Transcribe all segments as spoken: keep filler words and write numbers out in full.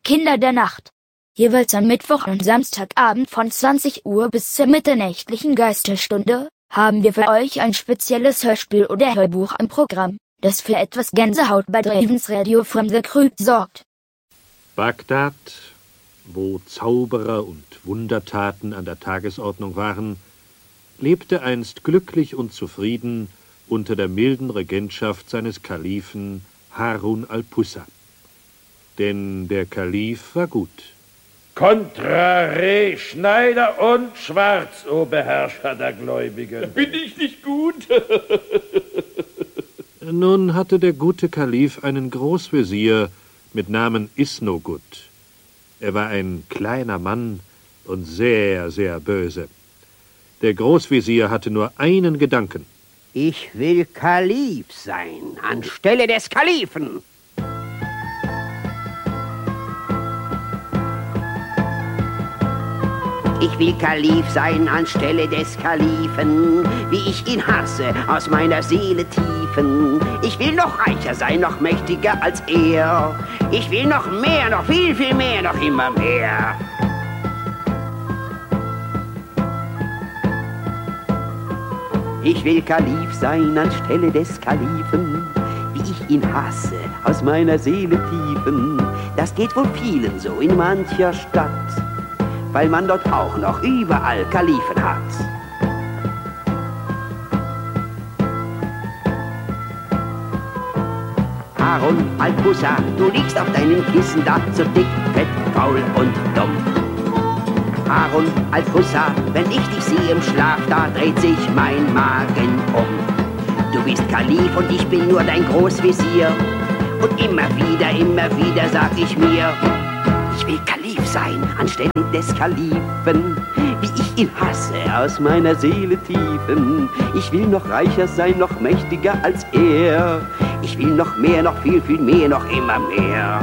Kinder der Nacht. Jeweils am Mittwoch und Samstagabend von zwanzig Uhr bis zur mitternächtlichen Geisterstunde haben wir für euch ein spezielles Hörspiel oder Hörbuch im Programm, das für etwas Gänsehaut bei Dravens Radio from the Crypt sorgt. Bagdad, wo Zauberer und Wundertaten an der Tagesordnung waren, lebte einst glücklich und zufrieden unter der milden Regentschaft seines Kalifen Harun al-Pussa. Denn der Kalif war gut. Kontrare, Schneider und Schwarz, o Beherrscher der Gläubigen. Bin ich nicht gut? Nun hatte der gute Kalif einen Großvezier mit Namen Isnogut. Er war ein kleiner Mann und sehr, sehr böse. Der Großvezier hatte nur einen Gedanken. Ich will Kalif sein, anstelle des Kalifen. Ich will Kalif sein anstelle des Kalifen, wie ich ihn hasse, aus meiner Seele Tiefen. Ich will noch reicher sein, noch mächtiger als er. Ich will noch mehr, noch viel, viel mehr, noch immer mehr. Ich will Kalif sein anstelle des Kalifen, wie ich ihn hasse, aus meiner Seele Tiefen. Das geht wohl vielen so in mancher Stadt, weil man dort auch noch überall Kalifen hat. Harun al-Pussa, du liegst auf deinem Kissen da, so dick, fett, faul und dumm. Harun al-Pussa, wenn ich dich sehe im Schlaf, da dreht sich mein Magen um. Du bist Kalif und ich bin nur dein Großvezier. Und immer wieder, immer wieder sag ich mir, ich will Kalif sein anstelle des Kalifen, wie ich ihn hasse aus meiner Seele Tiefen. Ich will noch reicher sein, noch mächtiger als er. Ich will noch mehr, noch viel, viel mehr, noch immer mehr.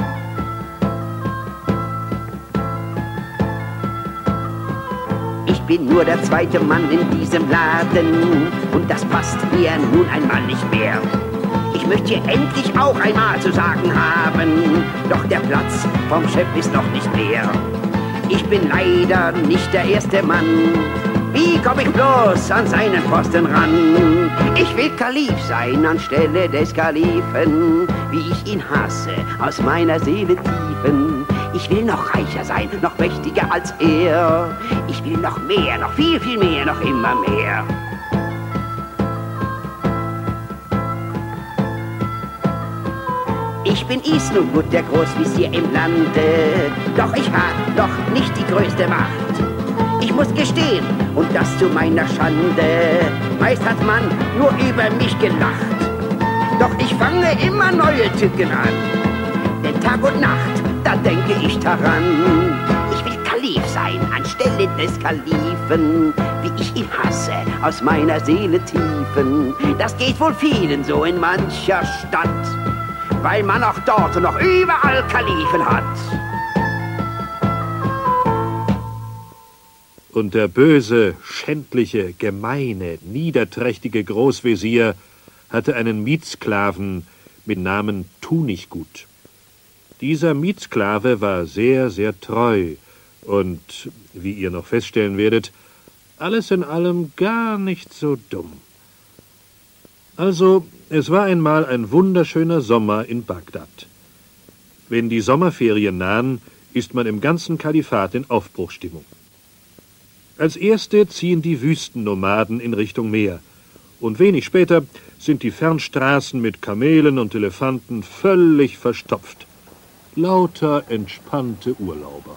Ich bin nur der zweite Mann in diesem Laden und das passt mir nun einmal nicht mehr. Ich möchte hier endlich auch einmal zu sagen haben, doch der Platz vom Chef ist noch nicht leer. Ich bin leider nicht der erste Mann. Wie komm ich bloß an seinen Posten ran? Ich will Kalif sein anstelle des Kalifen, wie ich ihn hasse aus meiner Seele Tiefen. Ich will noch reicher sein, noch mächtiger als er. Ich will noch mehr, noch viel, viel mehr, noch immer mehr. Ich bin Isnogut, der Großvezier im Lande, doch ich hab noch nicht die größte Macht. Ich muss gestehen, und das zu meiner Schande, meist hat man nur über mich gelacht. Doch ich fange immer neue Tücken an, denn Tag und Nacht, da denke ich daran. Ich will Kalif sein anstelle des Kalifen, wie ich ihn hasse aus meiner Seele Tiefen. Das geht wohl vielen so in mancher Stadt, weil man auch dort und noch überall Kalifen hat. Und der böse, schändliche, gemeine, niederträchtige Großvezier hatte einen Mietsklaven mit Namen Tunichgut. Dieser Mietsklave war sehr, sehr treu und, wie ihr noch feststellen werdet, alles in allem gar nicht so dumm. Also, es war einmal ein wunderschöner Sommer in Bagdad. Wenn die Sommerferien nahen, ist man im ganzen Kalifat in Aufbruchsstimmung. Als erste ziehen die Wüstennomaden in Richtung Meer. Und wenig später sind die Fernstraßen mit Kamelen und Elefanten völlig verstopft. Lauter entspannte Urlauber.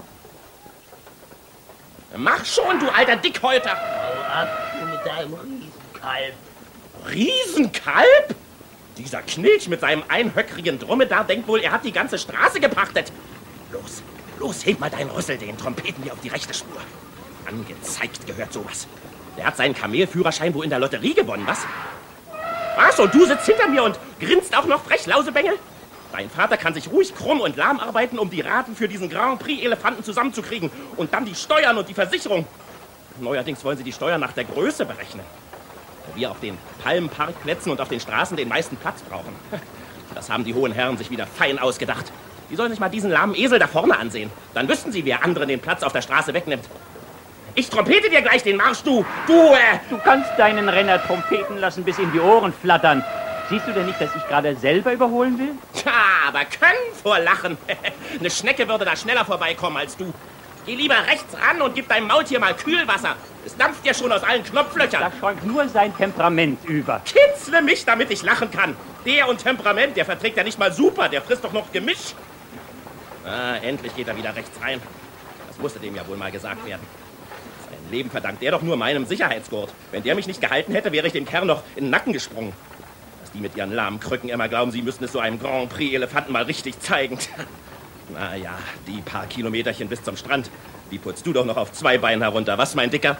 Mach schon, du alter Dickhäuter! Hau ab mit deinem Riesenkalb. Riesenkalb? Dieser Knilch mit seinem einhöckrigen Dromedar denkt wohl, er hat die ganze Straße gepachtet. Los, los, heb mal deinen Rüssel, den Trompeten mir auf die rechte Spur. Angezeigt gehört sowas. Der hat seinen Kamelführerschein wohl in der Lotterie gewonnen, was? Was, und du sitzt hinter mir und grinst auch noch frech, Lausebengel? Dein Vater kann sich ruhig krumm und lahm arbeiten, um die Raten für diesen Grand Prix-Elefanten zusammenzukriegen. Und dann die Steuern und die Versicherung. Neuerdings wollen sie die Steuern nach der Größe berechnen. Wo wir auf den Palmenparkplätzen und auf den Straßen den meisten Platz brauchen. Das haben die hohen Herren sich wieder fein ausgedacht. Die sollen sich mal diesen lahmen Esel da vorne ansehen. Dann wüssten sie, wer anderen den Platz auf der Straße wegnimmt. Ich trompete dir gleich den Marsch, du, du, äh... Du kannst deinen Renner trompeten lassen, bis ihm die Ohren flattern. Siehst du denn nicht, dass ich gerade selber überholen will? Tja, aber können vor Lachen. Eine Schnecke würde da schneller vorbeikommen als du. Geh lieber rechts ran und gib deinem Maultier mal Kühlwasser. Es dampft ja schon aus allen Knopflöchern. Da schäumt nur sein Temperament über. Kitzle mich, damit ich lachen kann. Der und Temperament, der verträgt ja nicht mal super. Der frisst doch noch Gemisch. Ah, endlich geht er wieder rechts rein. Das musste dem ja wohl mal gesagt werden. Sein Leben verdankt er doch nur meinem Sicherheitsgurt. Wenn der mich nicht gehalten hätte, wäre ich dem Kerl noch in den Nacken gesprungen. Dass die mit ihren lahmen Krücken immer glauben, sie müssten es so einem Grand Prix-Elefanten mal richtig zeigen. Na ja, die paar Kilometerchen bis zum Strand, die putzt du doch noch auf zwei Beinen herunter. Was, mein Dicker?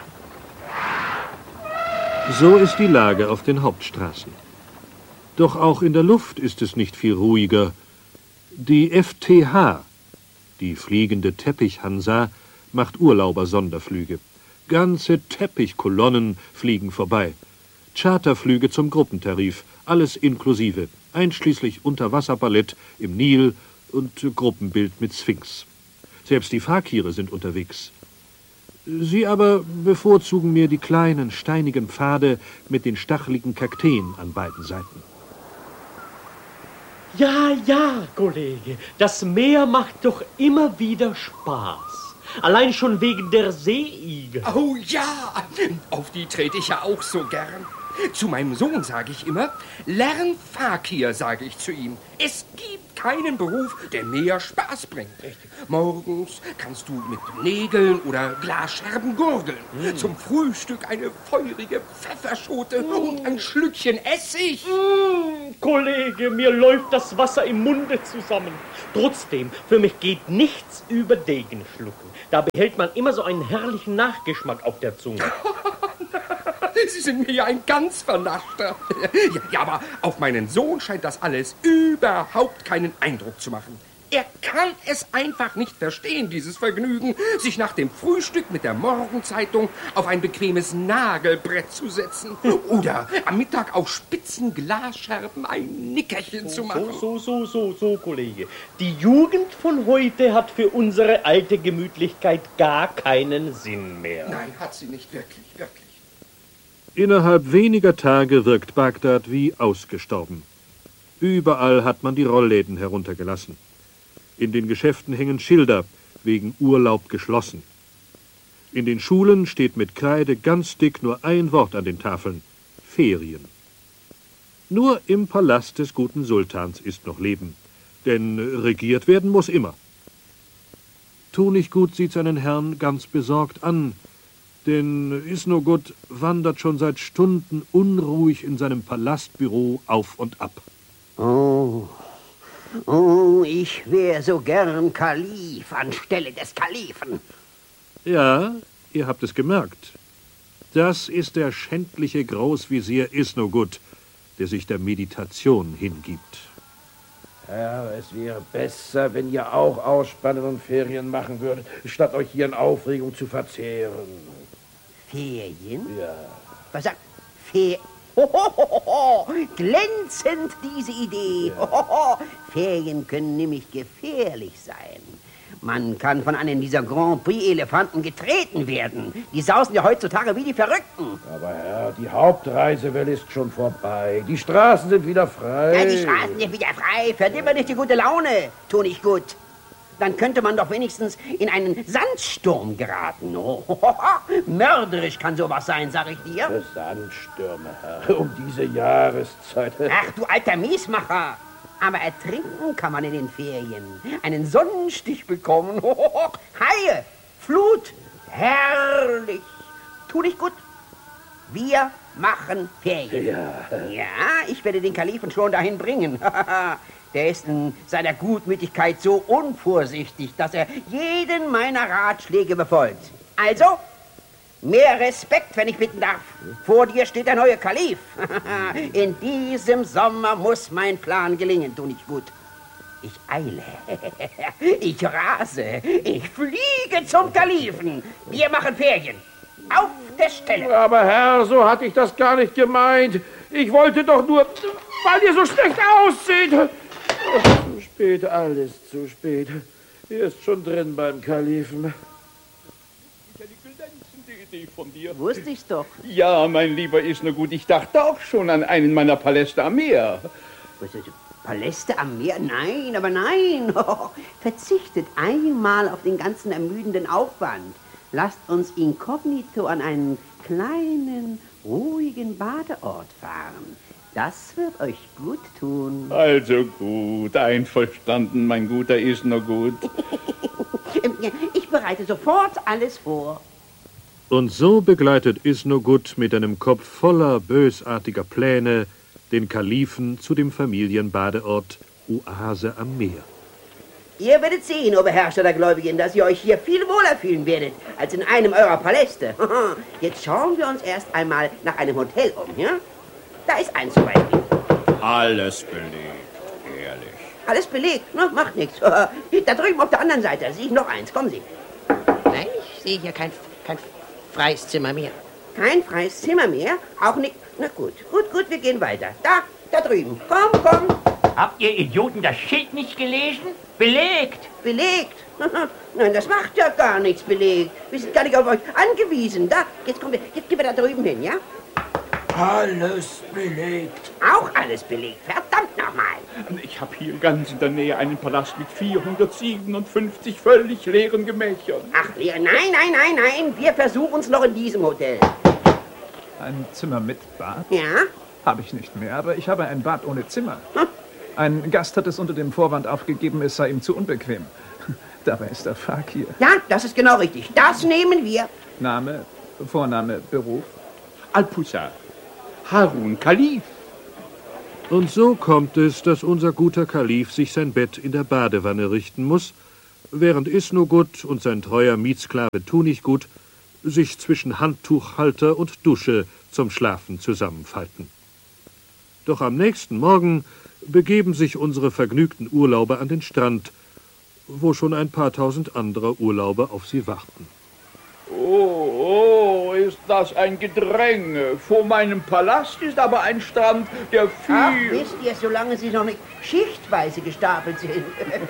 So ist die Lage auf den Hauptstraßen. Doch auch in der Luft ist es nicht viel ruhiger. Die F T H, die fliegende Teppich-Hansa, macht Urlauber-Sonderflüge. Ganze Teppichkolonnen fliegen vorbei. Charterflüge zum Gruppentarif, alles inklusive, einschließlich Unterwasserballett im Nil und Gruppenbild mit Sphinx. Selbst die Fakire sind unterwegs. Sie aber bevorzugen mir die kleinen, steinigen Pfade mit den stacheligen Kakteen an beiden Seiten. Ja, ja, Kollege, das Meer macht doch immer wieder Spaß. Allein schon wegen der Seeigel. Oh ja, auf die trete ich ja auch so gern. Zu meinem Sohn sage ich immer, lern Fakir, sage ich zu ihm. Es gibt keinen Beruf, der mehr Spaß bringt. Morgens kannst du mit Nägeln oder Glasscherben gurgeln. Mm. Zum Frühstück eine feurige Pfefferschote mm. und ein Schlückchen Essig. Mm, Kollege, mir läuft das Wasser im Munde zusammen. Trotzdem, für mich geht nichts über Degenschlucken. Da behält man immer so einen herrlichen Nachgeschmack auf der Zunge. Sie sind mir ja ein ganz Vernaschter. Ja, ja, aber auf meinen Sohn scheint das alles überhaupt keinen Eindruck zu machen. Er kann es einfach nicht verstehen, dieses Vergnügen, sich nach dem Frühstück mit der Morgenzeitung auf ein bequemes Nagelbrett zu setzen oder am Mittag auf spitzen Glasscherben ein Nickerchen so, zu machen. So, so, so, so, so, Kollege. Die Jugend von heute hat für unsere alte Gemütlichkeit gar keinen Sinn mehr. Nein, hat sie nicht wirklich, wirklich. Innerhalb weniger Tage wirkt Bagdad wie ausgestorben. Überall hat man die Rollläden heruntergelassen. In den Geschäften hängen Schilder, wegen Urlaub geschlossen. In den Schulen steht mit Kreide ganz dick nur ein Wort an den Tafeln: Ferien. Nur im Palast des guten Sultans ist noch Leben, denn regiert werden muss immer. Tunichgut sieht seinen Herrn ganz besorgt an, denn Isnogut wandert schon seit Stunden unruhig in seinem Palastbüro auf und ab. Oh, oh, ich wäre so gern Kalif anstelle des Kalifen. Ja, ihr habt es gemerkt. Das ist der schändliche Großvezier Isnogut, der sich der Meditation hingibt. Herr, es wäre besser, wenn ihr auch ausspannen und Ferien machen würdet, statt euch hier in Aufregung zu verzehren. Ferien? Ja. Was sagt Ferien? Hohoho, glänzend diese Idee. Ja. Hohoho, Ferien können nämlich gefährlich sein. Man kann von einem dieser Grand Prix-Elefanten getreten werden. Die sausen ja heutzutage wie die Verrückten. Aber Herr, die Hauptreisewelle ist schon vorbei. Die Straßen sind wieder frei. Ja, die Straßen sind wieder frei. Verdirbt nicht die gute Laune. Tu nicht gut. Dann könnte man doch wenigstens in einen Sandsturm geraten. Oh, mörderisch kann sowas sein, sag ich dir. Für Sandstürme, Herr, um diese Jahreszeit. Ach, du alter Miesmacher. Aber ertrinken kann man in den Ferien. Einen Sonnenstich bekommen. Haie, Flut, herrlich. Tu dich gut. Wir machen Ferien. Ja. Ja, ich werde den Kalifen schon dahin bringen. Der ist in seiner Gutmütigkeit so unvorsichtig, dass er jeden meiner Ratschläge befolgt. Also, mehr Respekt, wenn ich bitten darf. Vor dir steht der neue Kalif. In diesem Sommer muss mein Plan gelingen, tu nicht gut. Ich eile, ich rase, ich fliege zum Kalifen. Wir machen Ferien. Auf der Stelle. Aber Herr, so hatte ich das gar nicht gemeint. Ich wollte doch nur, weil ihr so schlecht ausseht. Zu spät, alles zu spät. Er ist schon drin beim Kalifen. Eine glänzende Idee von dir. Wusste ich's doch. Ja, mein Lieber ist nur gut. Ich dachte auch schon an einen meiner Paläste am Meer. Was ist das? Paläste am Meer? Nein, aber nein. Verzichtet einmal auf den ganzen ermüdenden Aufwand. Lasst uns inkognito an einen kleinen, ruhigen Badeort fahren. Das wird euch gut tun. Also gut, einverstanden, mein Guter ist nur gut. Ich bereite sofort alles vor. Und so begleitet Isnogut mit einem Kopf voller bösartiger Pläne den Kalifen zu dem Familienbadeort Oase am Meer. Ihr werdet sehen, Oberherrscher der Gläubigen, dass ihr euch hier viel wohler fühlen werdet, als in einem eurer Paläste. Jetzt schauen wir uns erst einmal nach einem Hotel um, ja? Da ist eins zum Beispiel. Alles belegt, ehrlich. Alles belegt? Na, macht nichts. Da drüben auf der anderen Seite sehe ich noch eins. Kommen Sie. Nein, ich sehe hier kein, kein freies Zimmer mehr. Kein freies Zimmer mehr? Auch nicht. Na gut, gut, gut, wir gehen weiter. Da, da drüben. Komm, komm. Habt ihr Idioten das Schild nicht gelesen? Belegt! Belegt? Nein, das macht ja gar nichts, belegt. Wir sind gar nicht auf euch angewiesen. Da, jetzt kommen wir, jetzt gehen wir da drüben hin, ja? Alles belegt. Auch alles belegt. Verdammt nochmal. Ich habe hier ganz in der Nähe einen Palast mit vierhundertsiebenundfünfzig völlig leeren Gemächern. Ach, leer. Nein, nein, nein, nein. Wir versuchen es noch in diesem Hotel. Ein Zimmer mit Bad? Ja? Habe ich nicht mehr, aber ich habe ein Bad ohne Zimmer. Hm? Ein Gast hat es unter dem Vorwand aufgegeben, es sei ihm zu unbequem. Dabei ist der Fakir. Ja, das ist genau richtig. Das nehmen wir. Name, Vorname, Beruf? Alpusa. Harun Kalif. Und so kommt es, dass unser guter Kalif sich sein Bett in der Badewanne richten muss, während Isnogut und sein treuer Mietsklave Tunichgut sich zwischen Handtuchhalter und Dusche zum Schlafen zusammenfalten. Doch am nächsten Morgen begeben sich unsere vergnügten Urlauber an den Strand, wo schon ein paar tausend anderer Urlauber auf sie warten. Oh, oh, ist das ein Gedränge. Vor meinem Palast ist aber ein Strand, der viel... Ach, wisst ihr, solange sie noch nicht schichtweise gestapelt sind.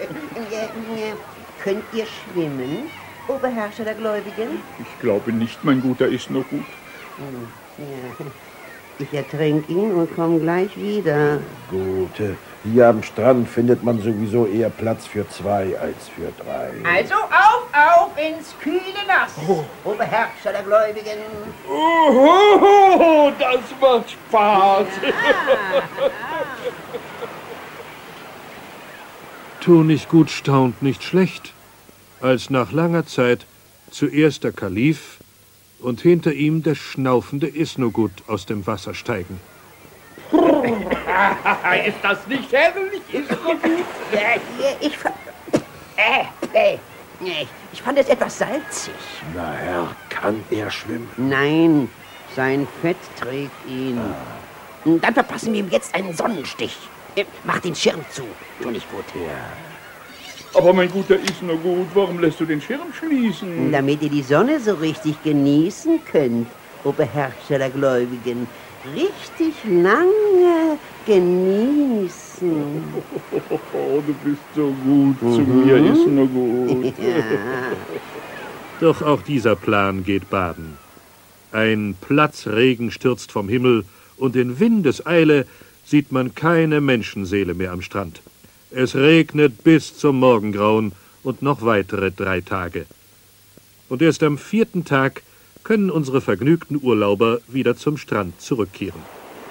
Könnt ihr schwimmen, Oberherrscher der Gläubigen? Ich glaube nicht, mein Guter ist nur gut. Ja. Ich ertränke ihn und komme gleich wieder. Gute. Hier am Strand findet man sowieso eher Platz für zwei als für drei. Also auf, auf ins kühle Nass, oh. Oberherrscher der Gläubigen. Oh, das macht Spaß. Ja. Tunichgut staunt nicht schlecht, als nach langer Zeit zuerst der Kalif und hinter ihm der schnaufende Isnogut aus dem Wasser steigen. Ist das nicht herrlich, Isnogut? Ja, ich, äh, äh, ich, ich fand es etwas salzig. Na Herr, kann er schwimmen? Nein, sein Fett trägt ihn. Ah. Dann verpassen wir ihm jetzt einen Sonnenstich. Mach den Schirm zu, Tunichgut. Ja. Aber mein Guter ist nur gut, warum lässt du den Schirm schließen? Damit ihr die Sonne so richtig genießen könnt, Oberherrscher der Gläubigen. Richtig lange genießen. Oh, du bist so gut mhm. zu mir, ist nur gut. Ja. Doch auch dieser Plan geht baden. Ein Platzregen stürzt vom Himmel und in Windeseile sieht man keine Menschenseele mehr am Strand. Es regnet bis zum Morgengrauen und noch weitere drei Tage. Und erst am vierten Tag können unsere vergnügten Urlauber wieder zum Strand zurückkehren.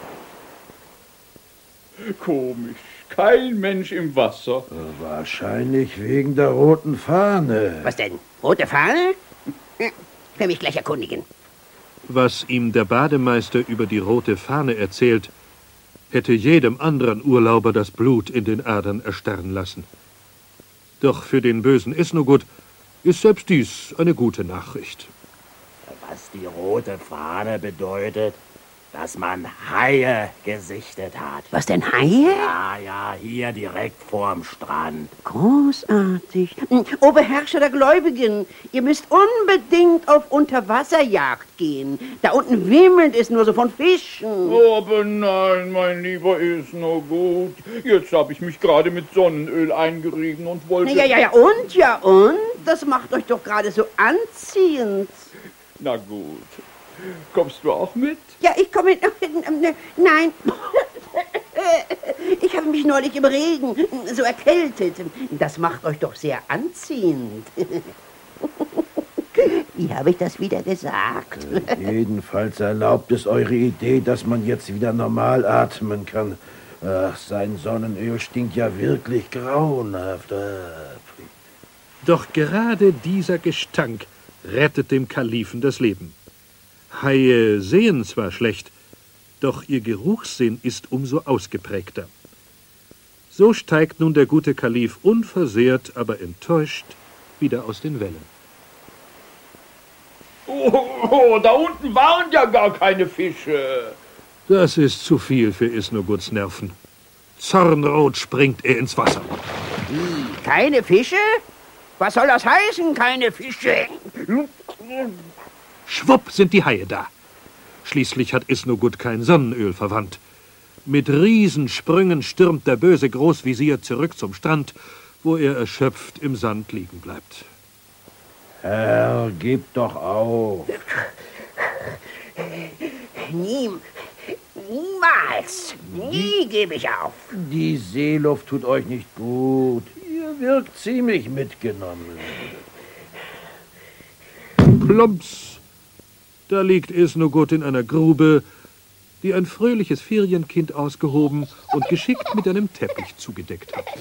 Komisch, kein Mensch im Wasser. Wahrscheinlich wegen der roten Fahne. Was denn? Rote Fahne? Für mich gleich erkundigen. Was ihm der Bademeister über die rote Fahne erzählt, hätte jedem anderen Urlauber das Blut in den Adern erstarren lassen. Doch für den bösen Isnogut ist selbst dies eine gute Nachricht. Was die rote Fahne bedeutet, dass man Haie gesichtet hat. Was denn, Haie? Ja, ja, hier direkt vorm Strand. Großartig. O Beherrscher der Gläubigen, ihr müsst unbedingt auf Unterwasserjagd gehen. Da unten wimmelt es nur so von Fischen. Aber nein, mein Lieber, ist nur gut. Jetzt habe ich mich gerade mit Sonnenöl eingerieben und wollte... Ja, ja, ja, und, ja, und? Das macht euch doch gerade so anziehend. Na gut. Kommst du auch mit? Ja, ich komme mit. Nein. Ich habe mich neulich im Regen so erkältet. Das macht euch doch sehr anziehend. Wie habe ich das wieder gesagt? Äh, jedenfalls erlaubt es eure Idee, dass man jetzt wieder normal atmen kann. Ach, sein Sonnenöl stinkt ja wirklich grauenhaft. Doch gerade dieser Gestank rettet dem Kalifen das Leben. Haie sehen zwar schlecht, doch ihr Geruchssinn ist umso ausgeprägter. So steigt nun der gute Kalif unversehrt, aber enttäuscht wieder aus den Wellen. Oh, oh, da unten waren ja gar keine Fische. Das ist zu viel für Isnoguds Nerven. Zornrot springt er ins Wasser. Wie, keine Fische? Was soll das heißen, keine Fische? Schwupp sind die Haie da. Schließlich hat Isnogud kein Sonnenöl verwandt. Mit Riesensprüngen stürmt der böse Großvisier zurück zum Strand, wo er erschöpft im Sand liegen bleibt. Herr, gebt doch auf. Nie, niemals, nie gebe ich auf. Die Seeluft tut euch nicht gut. Ihr wirkt ziemlich mitgenommen. Plumps! Da liegt Isnogud in einer Grube, die ein fröhliches Ferienkind ausgehoben und geschickt mit einem Teppich zugedeckt hat.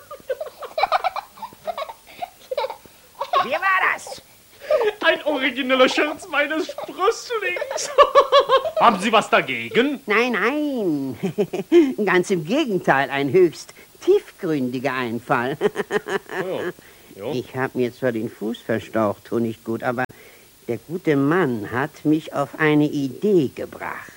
Wie war das? Ein origineller Scherz meines Sprösslings. Haben Sie was dagegen? Nein, nein. Ganz im Gegenteil, ein höchst tiefgründiger Einfall. Ja. Ja. Ich habe mir zwar den Fuß verstaucht, tu nicht gut, aber der gute Mann hat mich auf eine Idee gebracht.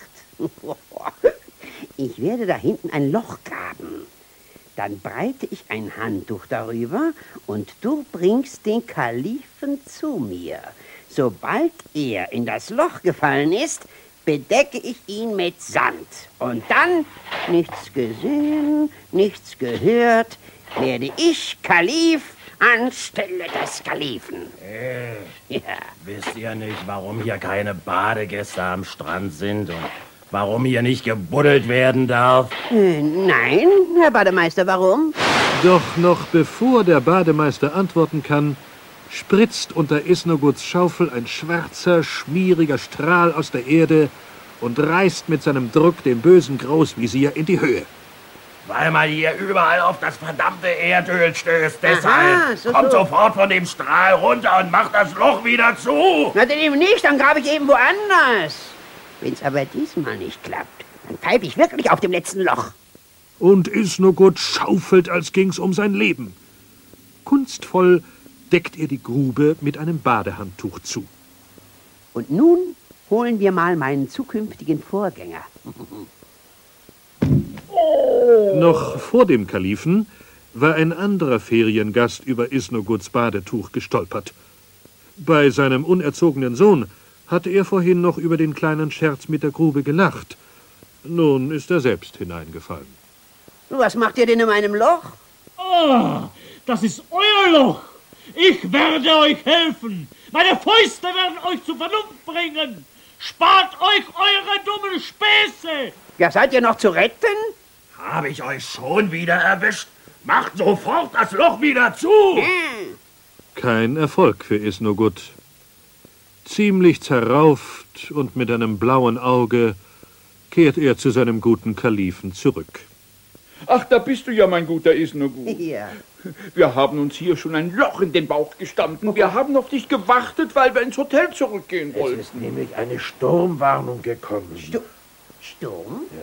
Ich werde da hinten ein Loch graben. Dann breite ich ein Handtuch darüber und du bringst den Kalifen zu mir. Sobald er in das Loch gefallen ist, bedecke ich ihn mit Sand. Und dann, nichts gesehen, nichts gehört, werde ich Kalif anstelle des Kalifen. Äh, Ja. wisst ihr nicht, warum hier keine Badegäste am Strand sind und warum hier nicht gebuddelt werden darf? Äh, nein, Herr Bademeister, warum? Doch noch bevor der Bademeister antworten kann, spritzt unter Isnoguds Schaufel ein schwarzer, schmieriger Strahl aus der Erde und reißt mit seinem Druck den bösen Großvisier in die Höhe. Weil man hier überall auf das verdammte Erdöl stößt. Deshalb Aha, so, kommt so. sofort von dem Strahl runter und macht das Loch wieder zu. Na, denn eben nicht, dann grabe ich eben woanders. Wenn's aber diesmal nicht klappt, dann pfeife ich wirklich auf dem letzten Loch. Und Isnogud schaufelt, als ging's um sein Leben. Kunstvoll deckt er die Grube mit einem Badehandtuch zu. Und nun holen wir mal meinen zukünftigen Vorgänger. Noch vor dem Kalifen war ein anderer Feriengast über Isnoguds Badetuch gestolpert. Bei seinem unerzogenen Sohn hatte er vorhin noch über den kleinen Scherz mit der Grube gelacht. Nun ist er selbst hineingefallen. Was macht ihr denn in meinem Loch? Ah, das ist euer Loch. Ich werde euch helfen. Meine Fäuste werden euch zur Vernunft bringen. Spart euch eure dummen Späße. Ja, seid ihr noch zu retten? Habe ich euch schon wieder erwischt? Macht sofort das Loch wieder zu. Hm. Kein Erfolg für Isnogud. Ziemlich zerrauft und mit einem blauen Auge kehrt er zu seinem guten Kalifen zurück. Ach, da bist du ja, mein guter Isnogud. Ja. Wir haben uns hier schon ein Loch in den Bauch gestanden. Wir haben auf dich gewartet, weil wir ins Hotel zurückgehen Es wollten. ist nämlich eine Sturmwarnung gekommen. Stu Sturm?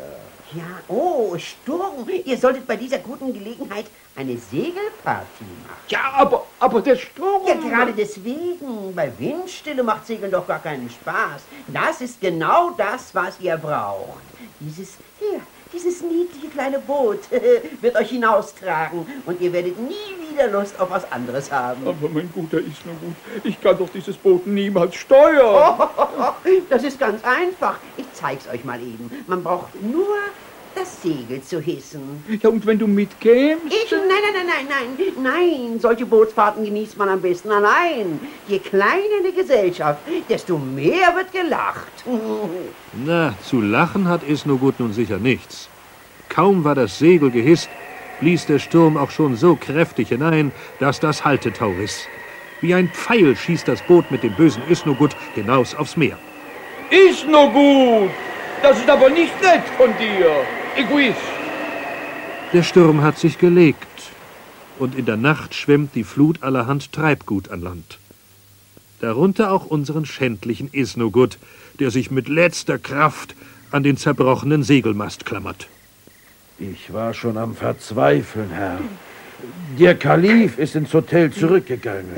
Ja, oh, Sturm. Ihr solltet bei dieser guten Gelegenheit eine Segelparty machen. Ja, aber, aber der Sturm... Ja, gerade deswegen. Bei Windstille macht Segeln doch gar keinen Spaß. Das ist genau das, was ihr braucht. Dieses, hier, dieses niedliche kleine Boot wird euch hinaustragen und ihr werdet nie wieder Lust auf was anderes haben. Aber mein Guter ist nur gut. Ich kann doch dieses Boot niemals steuern. Oh, das ist ganz einfach. Ich zeig's euch mal eben. Man braucht nur das Segel zu hissen. Ja, und wenn du mitkämst? Ich? Nein, nein, nein, nein, nein. Nein, solche Bootsfahrten genießt man am besten allein. Je kleiner die Gesellschaft, desto mehr wird gelacht. Na, zu lachen hat Isnogut nun sicher nichts. Kaum war das Segel gehisst, blies der Sturm auch schon so kräftig hinein, dass das Haltetau riss. Wie ein Pfeil schießt das Boot mit dem bösen Isnogut hinaus aufs Meer. Isnogut! Das ist aber nicht nett von dir, Egoist! Der Sturm hat sich gelegt, und in der Nacht schwemmt die Flut allerhand Treibgut an Land. Darunter auch unseren schändlichen Isnogut, der sich mit letzter Kraft an den zerbrochenen Segelmast klammert. Ich war schon am Verzweifeln, Herr. Der Kalif ist ins Hotel zurückgegangen.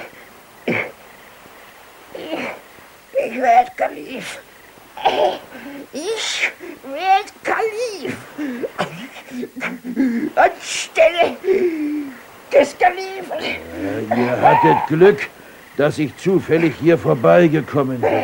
Ich werde Kalif. Ich werde Kalif. Anstelle des Kalifen. Ja, ihr hattet Glück, dass ich zufällig hier vorbeigekommen bin.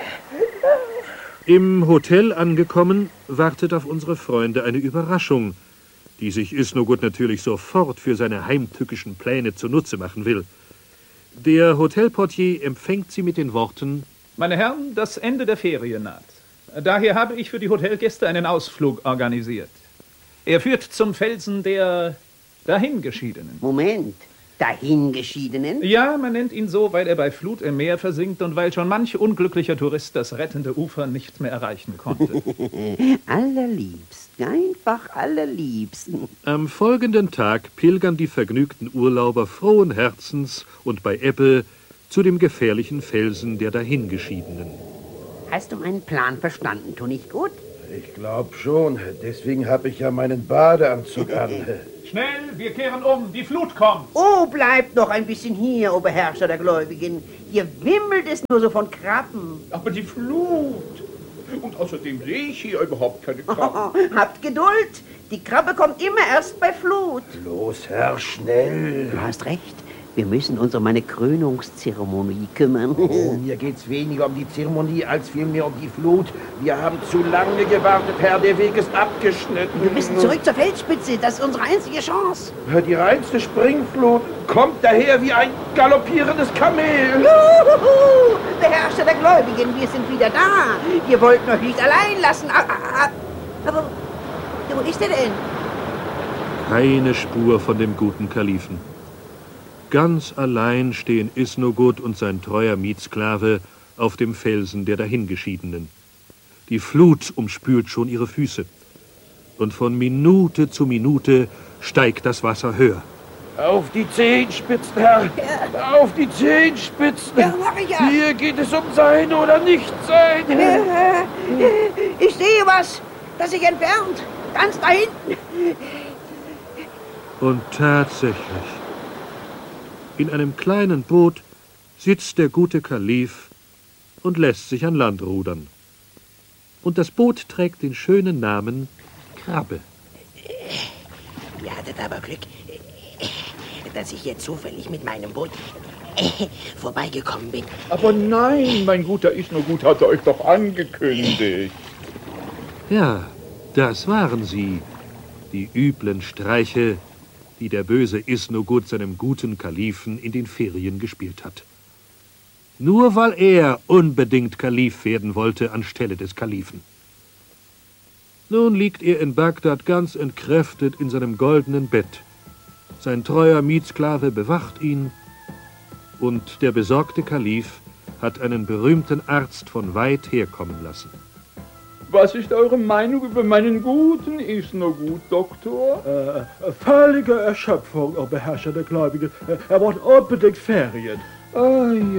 Im Hotel angekommen, wartet auf unsere Freunde eine Überraschung, die sich Isnogut natürlich sofort für seine heimtückischen Pläne zunutze machen will. Der Hotelportier empfängt sie mit den Worten: Meine Herren, das Ende der Ferien naht. Daher habe ich für die Hotelgäste einen Ausflug organisiert. Er führt zum Felsen der Dahingeschiedenen. Moment, Dahingeschiedenen? Ja, man nennt ihn so, weil er bei Flut im Meer versinkt und weil schon manch unglücklicher Tourist das rettende Ufer nicht mehr erreichen konnte. Allerliebst, einfach allerliebst. Am folgenden Tag pilgern die vergnügten Urlauber frohen Herzens und bei Ebbe zu dem gefährlichen Felsen der Dahingeschiedenen. Hast du meinen Plan verstanden, Tunichtgut? Ich glaube schon. Deswegen habe ich ja meinen Badeanzug an. Schnell, wir kehren um. Die Flut kommt. Oh, bleibt noch ein bisschen hier, o Beherrscher der Gläubigen. Hier wimmelt es nur so von Krabben. Aber die Flut. Und außerdem sehe ich hier überhaupt keine Krabben. Oh, habt Geduld. Die Krabbe kommt immer erst bei Flut. Los, Herr, schnell. Du hast recht. Wir müssen uns um eine Krönungszeremonie kümmern. Oh, mir geht's weniger um die Zeremonie, als vielmehr um die Flut. Wir haben zu lange gewartet, Herr. Der Weg ist abgeschnitten. Wir müssen zurück zur Felsspitze. Das ist unsere einzige Chance. Die reinste Springflut kommt daher wie ein galoppierendes Kamel. Juhu! Beherrscher der Gläubigen, wir sind wieder da. Wir wollten euch nicht allein lassen. Aber wo ist er denn? Keine Spur von dem guten Kalifen. Ganz allein stehen Isnogut und sein treuer Mietsklave auf dem Felsen der Dahingeschiedenen. Die Flut umspült schon ihre Füße. Und von Minute zu Minute steigt das Wasser höher. Auf die Zehenspitzen, Herr! Ja. Auf die Zehenspitzen! Ja, mach ich ja. Hier geht es um Sein oder Nichtsein! Ich sehe was, das sich entfernt. Ganz da hinten. Und tatsächlich, in einem kleinen Boot sitzt der gute Kalif und lässt sich an Land rudern. Und das Boot trägt den schönen Namen Krabbe. Ihr hattet aber Glück, dass ich jetzt zufällig mit meinem Boot vorbeigekommen bin. Aber nein, mein Guter Isnogut hatte euch doch angekündigt. Ja, das waren sie, die üblen Streiche, die der böse Isnogut seinem guten Kalifen in den Ferien gespielt hat. Nur weil er unbedingt Kalif werden wollte anstelle des Kalifen. Nun liegt er in Bagdad ganz entkräftet in seinem goldenen Bett. Sein treuer Mietsklave bewacht ihn und der besorgte Kalif hat einen berühmten Arzt von weit herkommen lassen. Was ist eure Meinung über meinen guten Isnogut, Doktor? Äh, völlige Erschöpfung, o Beherrscher der Gläubigen. Er braucht unbedingt Ferien. Ah, ja.